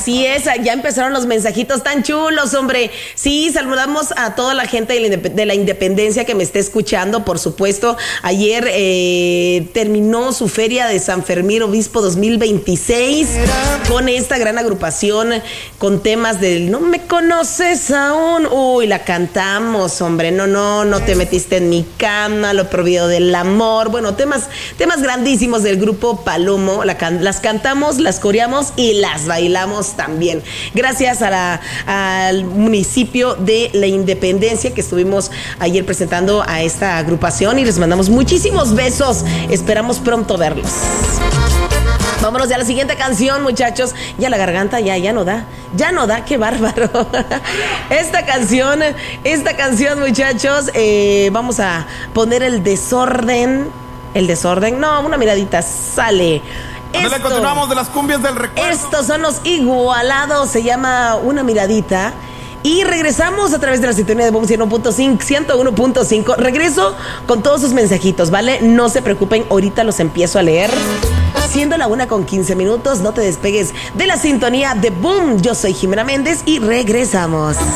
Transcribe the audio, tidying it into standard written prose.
Así es, ya empezaron los mensajitos tan chulos, hombre. Sí, saludamos a toda la gente de la Independencia que me está escuchando, por supuesto. Ayer terminó su feria de San Fermín Obispo 2026 con esta gran agrupación, con temas del No me conoces aún. Uy, la cantamos, hombre. No te metiste en mi cama, lo prohibido del amor. Bueno, temas grandísimos del grupo Palomo. Las cantamos, las coreamos y las bailamos también. Gracias al municipio de la Independencia que estuvimos ayer presentando a esta agrupación y les mandamos muchísimos besos. Esperamos pronto verlos. Vámonos ya a la siguiente canción, muchachos. Ya la garganta ya no da. Ya no da, qué bárbaro. Esta canción, muchachos, vamos a poner el desorden. No, una miradita, sale. Continuamos de las cumbias del recuerdo. Estos son los Igualados, se llama Una Miradita. Y regresamos a través de la sintonía de Boom 101.5. Regreso con todos sus mensajitos, ¿vale? No se preocupen, ahorita los empiezo a leer. Siendo la 1:15, no te despegues de la sintonía de Boom. Yo soy Jimena Méndez y regresamos.